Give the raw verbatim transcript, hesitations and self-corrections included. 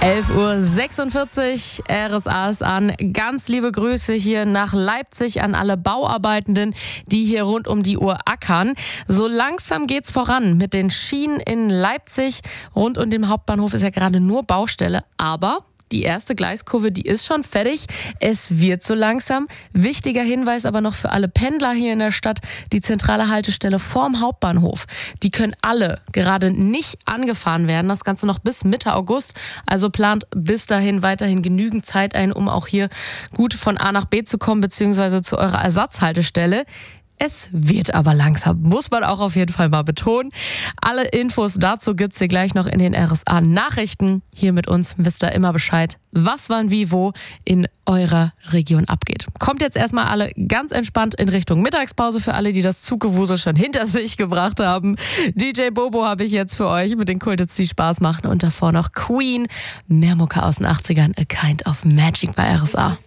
elf Uhr sechsundvierzig, R S A ist an. Ganz liebe Grüße hier nach Leipzig an alle Bauarbeitenden, die hier rund um die Uhr ackern. So langsam geht's voran mit den Schienen in Leipzig. Rund um den Hauptbahnhof ist ja gerade nur Baustelle, aber die erste Gleiskurve, die ist schon fertig. Es wird so langsam. Wichtiger Hinweis aber noch für alle Pendler hier in der Stadt. Die zentrale Haltestelle vorm Hauptbahnhof. Die können alle gerade nicht angefahren werden. Das Ganze noch bis Mitte August. Also plant bis dahin weiterhin genügend Zeit ein, um auch hier gut von A nach B zu kommen, beziehungsweise zu eurer Ersatzhaltestelle. Es wird aber langsam, muss man auch auf jeden Fall mal betonen. Alle Infos dazu gibt's hier gleich noch in den R S A-Nachrichten. Hier mit uns wisst ihr immer Bescheid, was, wann, wie, wo in eurer Region abgeht. Kommt jetzt erstmal alle ganz entspannt in Richtung Mittagspause für alle, die das Zugewusel schon hinter sich gebracht haben. D J Bobo habe ich jetzt für euch mit den Kulthits, die Spaß machen. Und davor noch Queen, mehr Mucke aus den achtzigern, A Kind of Magic bei R S A.